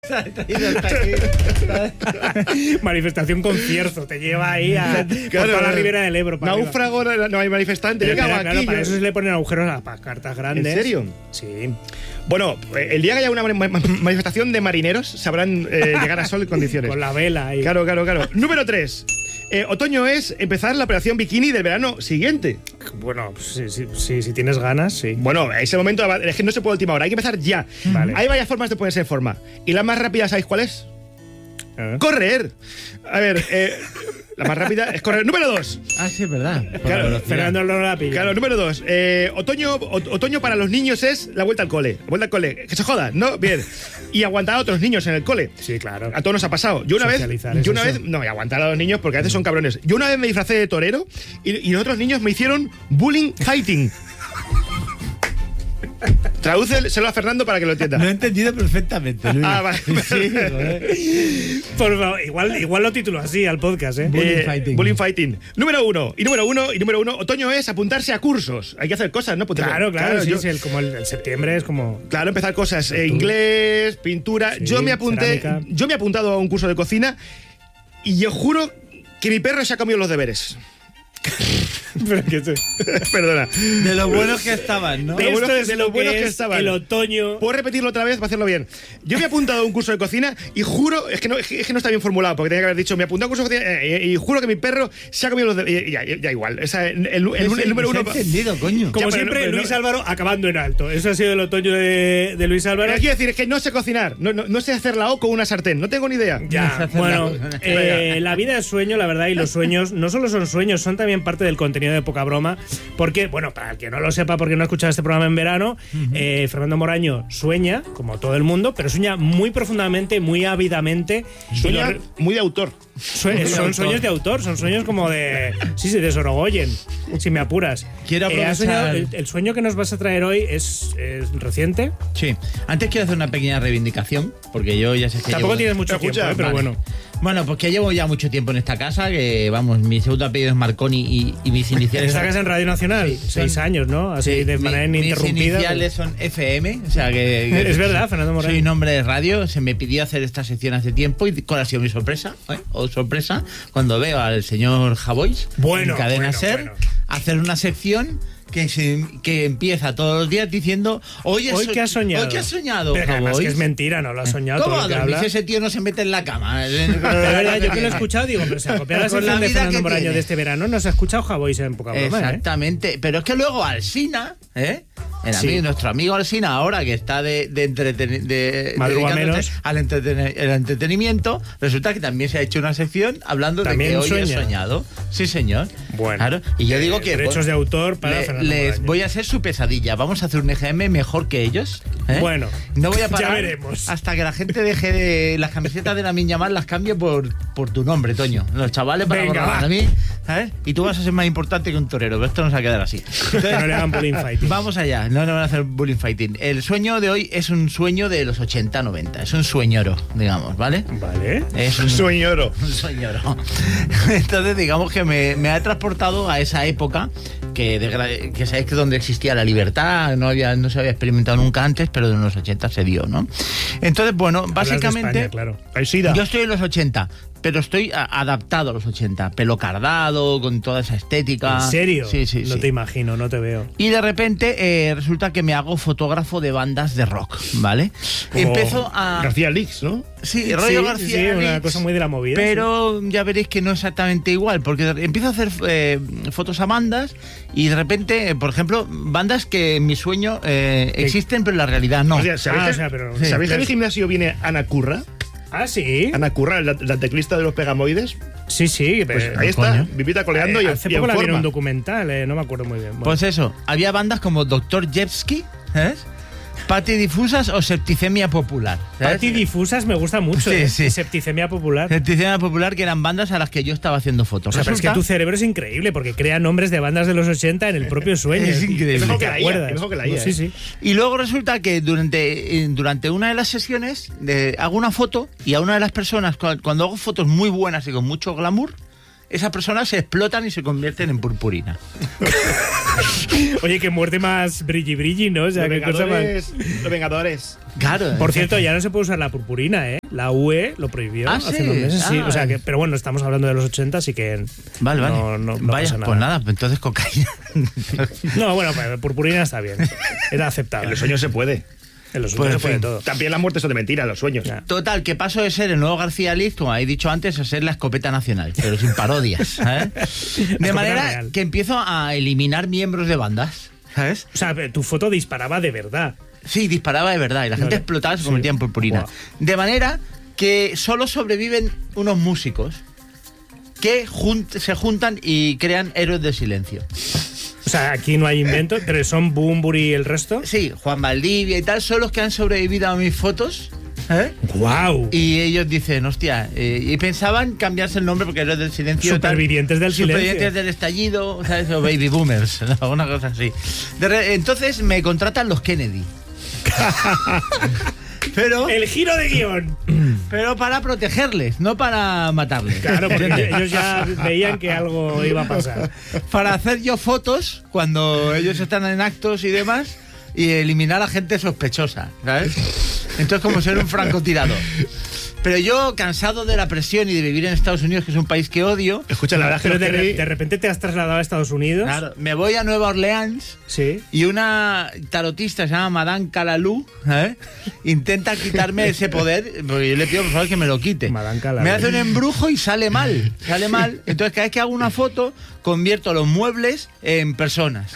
Manifestación con Cierzo, te lleva ahí a por toda la Ribera del Ebro. Náufrago, no hay manifestante. Pero, Venga, claro, aquí, para eso se le ponen agujeros a las cartas grandes. ¿En serio? Sí. Bueno, el día que haya una manifestación de marineros sabrán llegar a sol en condiciones. Con la vela ahí. Claro. Número 3. Otoño es empezar la operación bikini del verano siguiente. Bueno, sí, si tienes ganas, sí. Bueno, ese momento es que no se puede última hora, hay que empezar ya. Vale. Hay varias formas de ponerse en forma. Y la más rápida, ¿sabéis cuál es? Correr. A ver, la más rápida es correr. Número 2. Ah, sí, es verdad. Claro, Fernando no la pilla. Claro, número 2. Otoño para los niños es la vuelta al cole. La vuelta al cole. Que se joda, ¿no? Bien. Y aguantar a otros niños en el cole. Sí, claro. A todos nos ha pasado. Yo una vez. No, y aguantar a los niños porque a veces son cabrones. Yo una vez me disfracé de torero y otros niños me hicieron bullying fighting. Tradúcelo a Fernando para que lo entienda. Lo he entendido perfectamente, Luis. Ah, vale. Sí, joder. Por favor, igual lo titulo así al podcast, ¿eh? Bullying fighting. Número uno, otoño es apuntarse a cursos. Hay que hacer cosas, ¿no? Claro, sí, como el septiembre es como... Claro, empezar cosas. Inglés, pintura. Sí, yo me he apuntado a un curso de cocina y yo juro que mi perro se ha comido los deberes. Pero que Perdona. De lo buenos que estaban, ¿no? Esto es de lo buenos que estaban. El otoño. ¿Puedo repetirlo otra vez para hacerlo bien? Yo me he apuntado a un curso de cocina y juro, es que no está bien formulado, porque tenía que haber dicho, me he apuntado a un curso de cocina y juro que mi perro se ha comido los deberes. Ya igual. El número uno. Entendido, coño. Como siempre, Luis Álvaro acabando en alto. Eso ha sido el otoño de Luis Álvaro. Quiero decir, es que no sé cocinar. No sé hacer la O con una sartén. No tengo ni idea. Ya, bueno, la vida es sueño, la verdad, y los sueños no solo son sueños, son también parte del contenido de Poca Broma, porque, bueno, para el que no lo sepa, porque no ha escuchado este programa en verano, Fernando Moraño sueña, como todo el mundo, pero sueña muy profundamente, muy ávidamente. Sueña muy de autor. Son sueños de autor, son sueños como de... Sí, de Sorogoyen, si me apuras. Quiero aprovechar... El sueño que nos vas a traer hoy es reciente. Sí. Antes quiero hacer una pequeña reivindicación, porque yo ya sé que tampoco tienes mucho tiempo, pero bueno. Bueno, pues que llevo ya mucho tiempo en esta casa, que vamos, mi segundo apellido es Marconi y mis iniciales... Esta casa en Radio Nacional, 6 años, ¿no? Así de manera ininterrumpida. Mis iniciales son FM, o sea que es verdad, Fernando Moraño. Soy nombre de radio, se me pidió hacer esta sección hace tiempo y ¿cuál ha sido mi sorpresa? Sorpresa, cuando veo al señor Javois en Cadena Ser hacer una sección que empieza todos los días diciendo hoy ¿qué has soñado? Hoy ¿qué has soñado? Pero además que es mentira, no lo has soñado. ¿Cómo todo lo que habla? ese tío no se mete en la cama? Pero de verdad, yo que lo he escuchado digo, pero se ha copiado la sección de Fernando Moraño de este verano, no se ha escuchado Javois en Poca Broma. Exactamente, pero es que luego Alsina, nuestro amigo Alsina, ahora que está al entretenimiento, resulta que también se ha hecho una sección hablando de que hoy he soñado. Sí, señor. Bueno, claro. Y yo digo que derechos de autor para Fernando Moraño. Voy a hacer su pesadilla. Vamos a hacer un EGM mejor que ellos. Bueno, no voy a parar ya veremos. hasta que la gente deje de las camisetas de la Miña Mar, las cambie por tu nombre, Toño. Los chavales van a borrar a mí, ¿sabes? Y tú vas a ser más importante que un torero, pero esto no se va a quedar así. Entonces, no le hagan bullying fighting. Vamos allá, no le van a hacer bullying fighting. El sueño de hoy es un sueño de los 80-90. Es un sueñoro, digamos, ¿vale? Vale. Es un sueñoro. Un sueñoro. Entonces, digamos que me ha transportado a esa época que sabéis que donde existía la libertad, no se había experimentado nunca antes, pero en los 80 se dio, ¿no? Entonces, bueno, básicamente, España, claro. Yo estoy en los 80, pero estoy adaptado a los 80, pelo cardado, con toda esa estética. ¿En serio? Sí. No te imagino, no te veo. Y de repente resulta que me hago fotógrafo de bandas de rock, ¿vale? Como empiezo a... García Lix, ¿no? Sí, rollo García Lix, una cosa muy de la movida. Pero ya veréis que no exactamente igual, porque empiezo a hacer fotos a bandas y de repente, por ejemplo, bandas que en mi sueño existen, pero en la realidad no. O sea, ¿sabéis que en el gimnasio viene Ana Curra? Ah, sí. Ana Curra, la teclista de los Pegamoides. Sí, pues ahí está, vivita coleando y en hace poco la vieron un documental, no me acuerdo muy bien. Bueno. Pues eso, había bandas como Dr. Jepsky, ¿sabes? Patidifusas o septicemia popular. Patidifusas me gusta mucho. Sí. Septicemia popular. Septicemia popular, que eran bandas a las que yo estaba haciendo fotos. O sea, pero es que tu cerebro es increíble porque crea nombres de bandas de los 80 en el propio sueño. Es increíble. Es mejor que la IA. Sí. Y luego resulta que durante una de las sesiones hago una foto y a una de las personas, cuando hago fotos muy buenas y con mucho glamour, esas personas se explotan y se convierten en purpurina. Oye, qué muerte más brilli, ¿no? O sea, qué cosa más... Los Vengadores. Claro. Por cierto, ya no se puede usar la purpurina, ¿eh? La UE lo prohibió hace unos meses, sí. O sea, que, pero bueno, estamos hablando de los 80, así que vale. No vaya, pasa nada. Pues nada, entonces cocaína. No, bueno, purpurina está bien. Era aceptable. En los sueños se puede. En los sueños se puede todo. También las muertes son de mentira, los sueños. Ya. Total, que paso de ser el nuevo García Liz, como habéis dicho antes, a ser la escopeta nacional, pero sin parodias, ¿sabes? De manera real. que empiezo a eliminar miembros de bandas, ¿sabes? O sea, tu foto disparaba de verdad. Sí, disparaba de verdad y la gente explotaba y se convertía en purpurina. Wow. De manera que solo sobreviven unos músicos que se juntan y crean héroes del silencio. O sea, aquí no hay invento, pero son Bumburi y el resto. Sí, Juan Valdivia y tal son los que han sobrevivido a mis fotos. ¡Guau! Y ellos dicen, hostia, y pensaban cambiarse el nombre porque héroes del silencio. Supervivientes del silencio. Supervivientes del estallido, ¿sabes? O baby boomers, ¿no? Una cosa así. Entonces me contratan los Kennedy. Pero El giro de guión. Pero para protegerles, no para matarles. Claro, porque ellos ya veían que algo iba a pasar. Para hacer yo fotos cuando ellos están en actos y demás y eliminar a gente sospechosa, ¿sabes? Entonces, como ser un francotirador. Pero yo, cansado de la presión y de vivir en Estados Unidos, que es un país que odio... Escucha, la verdad es que de repente te has trasladado a Estados Unidos. Claro, me voy a Nueva Orleans. Sí. Y una tarotista se llama Madame Calalú, intenta quitarme ese poder, porque yo le pido por favor que me lo quite. Madame Calalú. Me hace un embrujo y sale mal. Entonces cada vez que hago una foto, convierto los muebles en personas.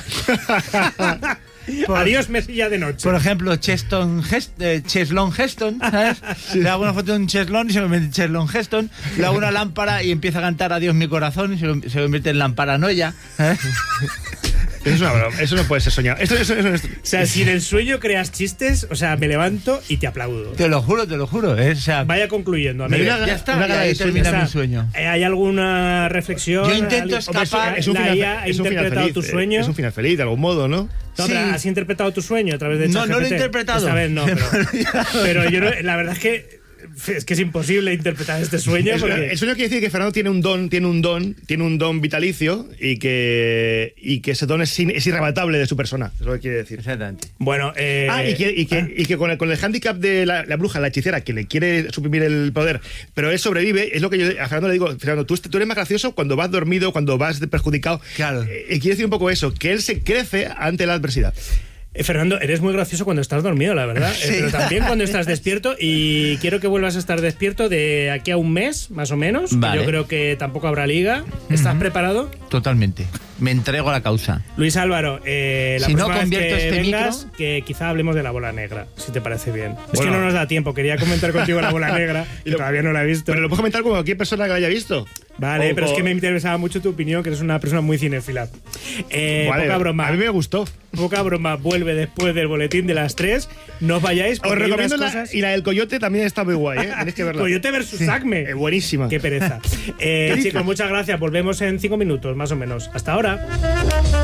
Adiós, mesilla de noche. Por ejemplo, Cheslon Heston, ¿sabes? Le hago una foto de un Cheslon y se convierte en Cheslon Heston. Le hago una lámpara y empieza a cantar Adiós mi corazón y se convierte en Lamparanoia. Eso es una broma, eso no puede ser soñado. Eso O sea, si en el sueño creas chistes, o sea, me levanto y te aplaudo. Te lo juro, O sea, Vaya concluyendo, amigo. ya está, ya ahí termina mi sueño. ¿Hay alguna reflexión? Yo intento escapar. Es un final, ¿Ha es un final interpretado feliz, tu sueño? Es un final feliz, de algún modo, ¿no? No, Sí. pero ¿has interpretado tu sueño a través de No, ChatGPT? no lo he interpretado. Esta vez no, pero yo no, la verdad es que es imposible interpretar este sueño. Porque... El sueño quiere decir que Fernando tiene un don vitalicio y que ese don es irrebatable de su persona. Eso es lo que quiere decir. Exactamente. Bueno, y que con el hándicap de la bruja, la hechicera, que le quiere suprimir el poder, pero él sobrevive, es lo que yo a Fernando le digo, Fernando, tú eres más gracioso cuando vas dormido, cuando vas perjudicado. Claro. Quiere decir un poco eso, que él se crece ante la adversidad. Fernando, eres muy gracioso cuando estás dormido, la verdad. Sí. Pero también cuando estás despierto. Y quiero que vuelvas a estar despierto de aquí a un mes, más o menos. Vale. Yo creo que tampoco habrá liga. ¿Estás preparado? Totalmente. Me entrego a la causa. Luis Álvaro, la Si no próxima vez convierto que este vengas, micro- que quizá hablemos de la bola negra, si te parece bien. Es Bueno. que no nos da tiempo. Quería comentar contigo la bola negra y todavía no la he visto. Pero lo puedo comentar con cualquier persona que lo haya visto. Vale, pero es que me interesaba mucho tu opinión, que eres una persona muy cinéfila. Vale, Poca broma. a mí me gustó. Poca broma vuelve después del boletín de las 3. No os vayáis. Os porque hay recomiendo unas la, cosas... y la del Coyote también está muy guay, ¿eh? Tenéis que verla. Coyote versus Acme. Buenísima. Qué pereza. Chicos, muchas gracias. Volvemos en 5 minutos, más o menos. Hasta ahora.